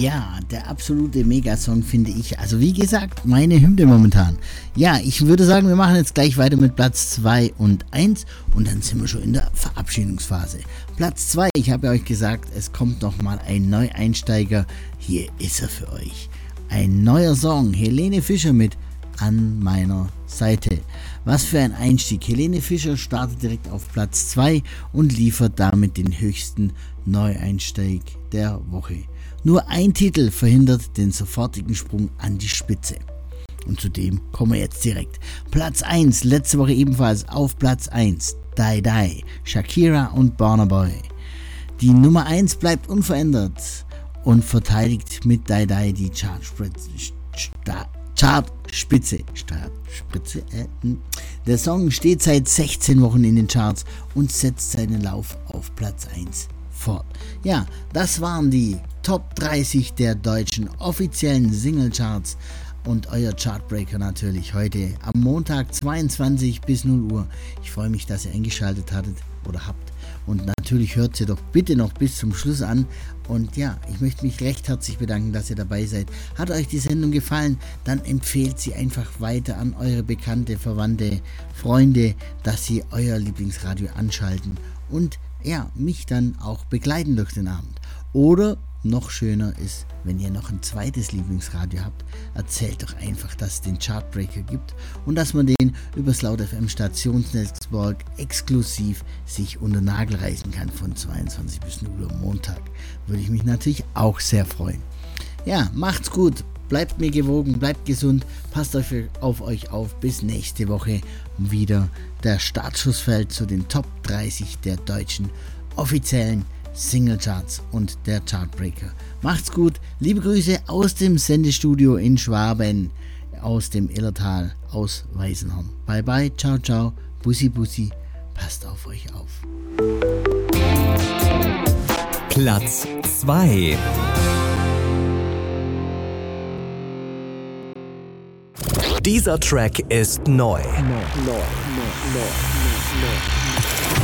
Ja, der absolute Megasong finde ich. Also wie gesagt, meine Hymne momentan. Ja, ich würde sagen, wir machen jetzt gleich weiter mit Platz 2 und 1 und dann sind wir schon in der Verabschiedungsphase. Platz 2, ich habe euch gesagt, es kommt nochmal ein Neueinsteiger. Hier ist er für euch. Ein neuer Song, Helene Fischer mit An meiner Seite. Was für ein Einstieg. Helene Fischer startet direkt auf Platz 2 und liefert damit den höchsten Neueinstieg der Woche. Nur ein Titel verhindert den sofortigen Sprung an die Spitze. Und zu dem kommen wir jetzt direkt. Platz 1, letzte Woche ebenfalls auf Platz 1. Die Die, Shakira und Burna Boy. Die Nummer 1 bleibt unverändert und verteidigt mit Die Die die Chartspitze. Der Song steht seit 16 Wochen in den Charts und setzt seinen Lauf auf Platz 1 fort. Ja, das waren die Top 30 der deutschen offiziellen Singlecharts und euer Chartbreaker natürlich heute am Montag 22 bis 0 Uhr. Ich freue mich, dass ihr eingeschaltet hattet oder habt und natürlich hört sie doch bitte noch bis zum Schluss an. Und ja, ich möchte mich recht herzlich bedanken, dass ihr dabei seid. Hat euch die Sendung gefallen, dann empfehlt sie einfach weiter an eure Bekannte, Verwandte, Freunde, dass sie euer Lieblingsradio anschalten und ja, mich dann auch begleiten durch den Abend. Oder noch schöner ist, wenn ihr noch ein zweites Lieblingsradio habt, erzählt doch einfach, dass es den Chartbreaker gibt und dass man den übers Laut FM Stationsnetzwerk exklusiv sich unter Nagel reißen kann von 22 bis 0 Uhr Montag. Würde ich mich natürlich auch sehr freuen. Ja, macht's gut, bleibt mir gewogen, bleibt gesund, passt auf euch auf. Bis nächste Woche wieder der Startschuss fällt zu den Top 30 der deutschen offiziellen Singlecharts und der Chartbreaker. Macht's gut, liebe Grüße aus dem Sendestudio in Schwaben, aus dem Illertal, aus Weißenhorn. Bye bye, ciao ciao, bussi bussi, passt auf euch auf. Platz 2. Dieser Track ist neu.